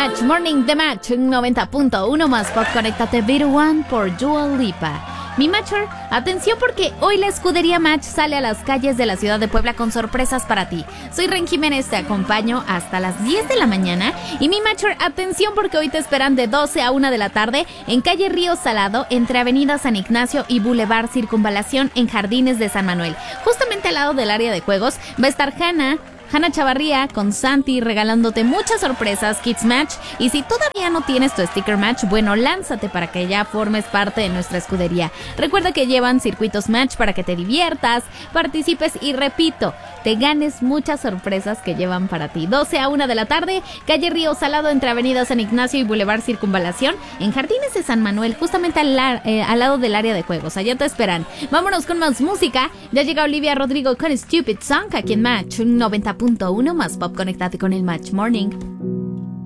Match Morning The Match 90.1 más pop. Conéctate Beat One por Dua Lipa. Mi Matcher, atención porque hoy la escudería Match sale a las calles de la ciudad de Puebla con sorpresas para ti. Soy Ren Jiménez, te acompaño hasta las 10 de la mañana. Y mi Matcher, atención porque hoy te esperan de 12 a 1 de la tarde en calle Río Salado, entre Avenida San Ignacio y Boulevard Circunvalación en Jardines de San Manuel. Justamente al lado del área de juegos va a estar Hanna Chavarría con Santi regalándote muchas sorpresas, Kids Match. Y si todavía no tienes tu sticker Match, bueno, lánzate para que ya formes parte de nuestra escudería. Recuerda que llevan circuitos Match para que te diviertas, participes y, repito, te ganes muchas sorpresas que llevan para ti. 12 a 1 de la tarde, calle Río Salado, entre Avenida San Ignacio y Boulevard Circunvalación en Jardines de San Manuel, justamente al lado del área de juegos. Allá te esperan. Vámonos con más música. Ya llega Olivia Rodrigo con Stupid Song aquí en Match 90.1 más pop. Conéctate con el Match Morning.